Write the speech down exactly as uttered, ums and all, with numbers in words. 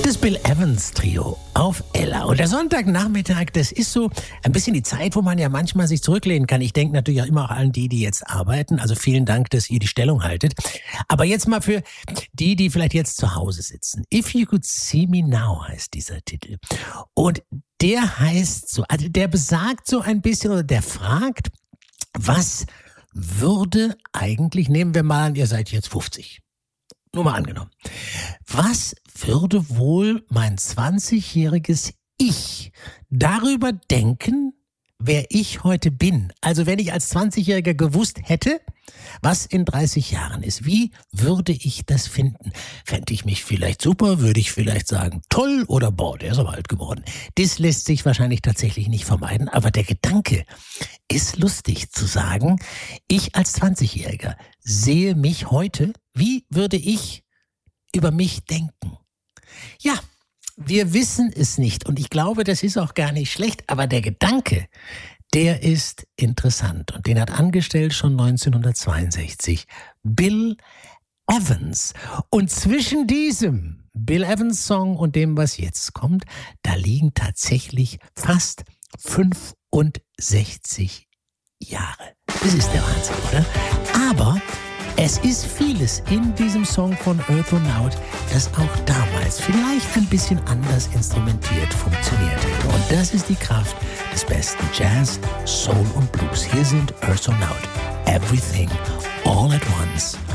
Das Bill Evans Trio auf Ella. Und der Sonntagnachmittag, das ist so ein bisschen die Zeit, wo man ja manchmal sich zurücklehnen kann. Ich denke natürlich auch immer auch an die, die jetzt arbeiten. Also vielen Dank, dass ihr die Stellung haltet. Aber jetzt mal für die, die vielleicht jetzt zu Hause sitzen. If You Could See Me Now heißt dieser Titel. Und der heißt so, also der besagt so ein bisschen oder der fragt, was würde eigentlich, nehmen wir mal an, ihr seid jetzt fünfzig. Nur mal angenommen. Was würde wohl mein zwanzigjähriges Ich darüber denken, wer ich heute bin? Also wenn ich als zwanzigjähriger gewusst hätte, was in dreißig Jahren ist, wie würde ich das finden? Fände ich mich vielleicht super? Würde ich vielleicht sagen, toll oder boah, der ist aber alt geworden. Das lässt sich wahrscheinlich tatsächlich nicht vermeiden, aber der Gedanke ist lustig zu sagen, ich als zwanzigjähriger sehe mich heute, wie würde ich über mich denken? Ja, wir wissen es nicht und ich glaube, das ist auch gar nicht schlecht, aber der Gedanke, der ist interessant und den hat angestellt schon neunzehnhundertzweiundsechzig Bill Evans. Und zwischen diesem Bill Evans Song und dem, was jetzt kommt, da liegen tatsächlich fast fünfundsechzig Jahre. Das ist der Wahnsinn, oder? Aber es ist vieles in diesem Song von Earth and Out, das auch damals vielleicht ein bisschen anders instrumentiert funktioniert hätte. Und das ist die Kraft des besten Jazz, Soul und Blues. Hier sind Earth and Out. Everything, all at once.